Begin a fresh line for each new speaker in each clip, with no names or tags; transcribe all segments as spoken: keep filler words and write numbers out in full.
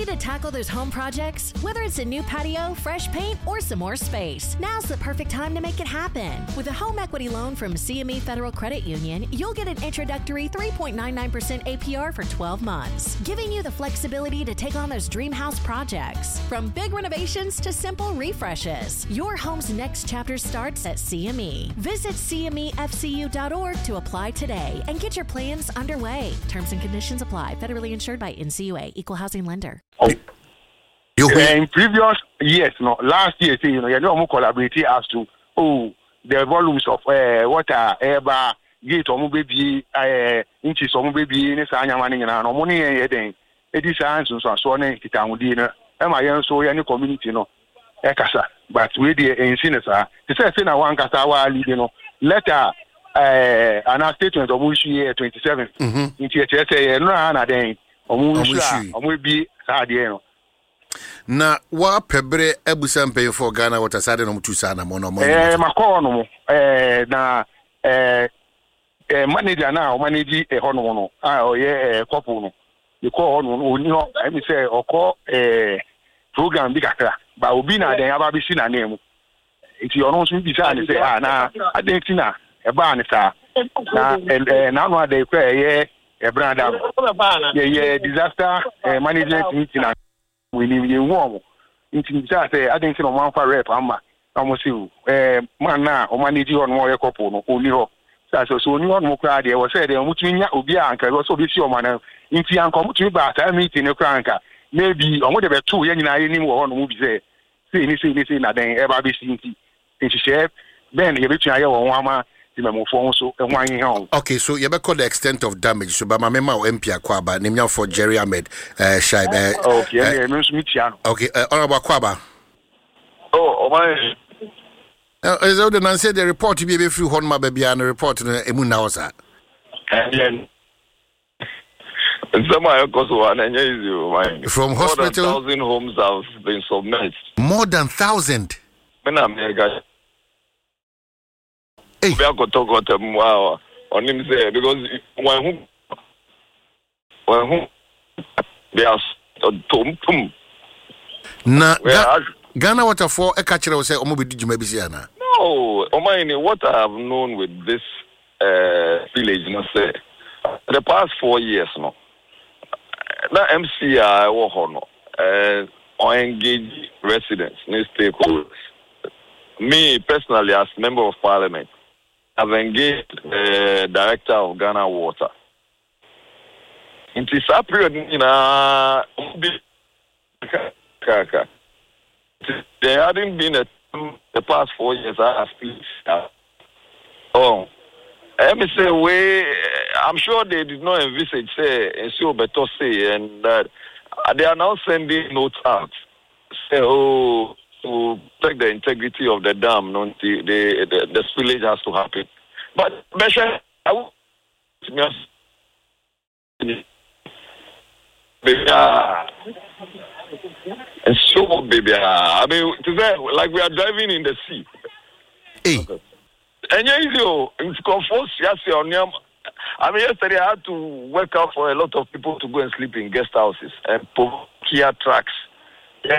Ready to tackle those home projects? Whether it's a new patio, fresh paint, or some more space, now's the perfect time to make it happen. With a home equity loan from C M E Federal Credit Union, you'll get an introductory three point nine nine percent A P R for twelve months, giving you the flexibility to take on those dream house projects. From big renovations to simple refreshes, your home's next chapter starts at C M E. Visit C M E F C U dot org to apply today and get your plans underway. Terms and conditions apply. Federally insured by N C U A, Equal Housing Lender.
Oh. You uh, in previous years, no, last year, you know, you know, collaborating as to oh the volumes of uh, water, air, gate, or baby, uh, inches, or baby, in a sanya money, and no money, and then it is answers so so on it down dinner. Am I so any community, no, Ekasa, but we the in Sinasa, the first thing I want Kasawa, you know, letter. Uh, an statement of which year twenty-seven. Mm-hmm. In T H S A, no, and then, or will be sad, you know.
Na wa pebre ebusan pay for Ghana what asade no tusa na mono mo
eh makono eh na eh eh manager na o manage e hono no ah o ye eh couple no you call hono no oni ho I me say oko eh program bi kakra ba obi na den aba bi si na name iti ono so bi sa ni say ah na adenti na e ba ni sa na eh na no ade kwa ye e branda ye ye disaster management meeting na we need you warm into that I think no man for rep amma almost you eh man na o manage on more couple no only ho so so only on mo kra dey we say dey mutunya obi anka we so be see o man into anka mutu ba ta meeting no kra anka maybe o mo de be two ye nyina ye nim wo ho no mo bi say say ni say ni say na den e ba be see nti nti chef ben ye betu aye wo ama
okay, so you better call the extent of damage. So, by my memo, M P Akwaba, name for Jerry Ahmed, uh, Shaib. Uh,
okay, uh, uh,
okay, uh, Honorable Akwaba.
Oh, my.
Uh, is that the answer? The report to be able to hold my baby and the report to the Emuna, sir.
And some are also
from hospital.
More than thousand homes have been submerged.
More than thousand.
Hey. We are going to talk about wow on him say because when who when who they are tum tum.
Na Ghana water for a catcher will say omo be did maybe say na.
No, Omani, what I have known with this uh, village, you know, say the past four years, no, that M C I will no, uh, or engage residents, new stakeholders. Me personally, as member of parliament, I've engaged the director of Ghana Water. In this period, you know, there hadn't been a the past four years. I have oh, let me say, we. I'm sure they did not envisage say and so better say, and that uh, they are now sending notes out. Say, oh. To protect the integrity of the dam, no, the, the, the, the spillage has to happen. But, Besha, I will. Baby, and so, baby, I mean, to say, like we are driving in the sea.
Hey.
And you it's confused. Yes, I mean, yesterday I had to work out for a lot of people to go and sleep in guest houses and Kia tracks. I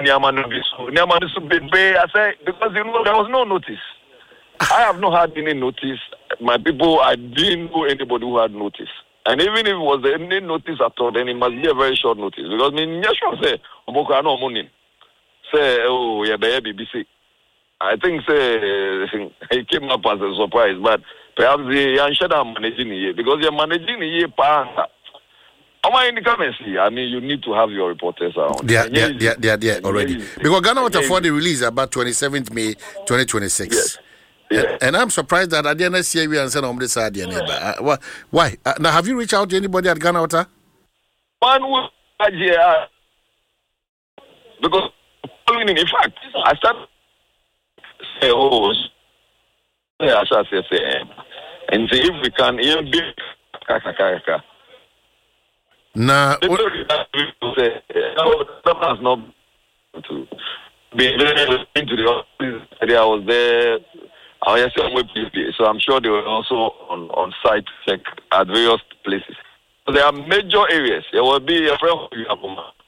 say because you know there was no notice. I have not had any notice. My people, I didn't know anybody who had notice. And even if it was any notice at all, then it must be a very short notice. Because I mean, yes, say, say, oh, yeah, the B B C. I think say it came up as a surprise, but perhaps they are managing it because you're managing it. I mean, you need to have your reporters around.
Yeah, yeah, yeah, yeah, yeah, already. Because Ghana Water for the release about twenty-seventh May twenty twenty-six.
Yes. Yes.
And, and I'm surprised that I didn't see you and said on this side. Uh, why? Uh, now, have you reached out to anybody at Ghana Water?
One will, yeah. Because, in fact, I started say, oh, yeah, I say, say, and see if we can even be kaka.
Nah,
that has not to be into the office. I was there. I was so I'm sure they were also on, on site check at various places. So there are major areas. There will be a friend